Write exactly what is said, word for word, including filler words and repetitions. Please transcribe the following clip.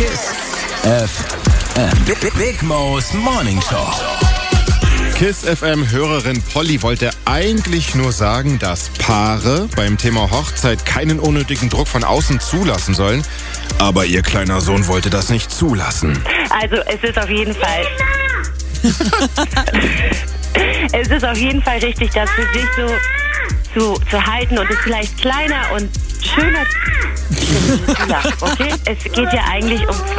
KISS F M. Big, Big Mo's Morning Show. KISS F M-Hörerin Polly wollte eigentlich nur sagen, dass Paare beim Thema Hochzeit keinen unnötigen Druck von außen zulassen sollen. Aber ihr kleiner Sohn wollte das nicht zulassen. Also es ist auf jeden Fall... es ist auf jeden Fall richtig, das für sich so zu, zu halten und es vielleicht kleiner und schöner zu lassen, okay? Es geht ja eigentlich um zwei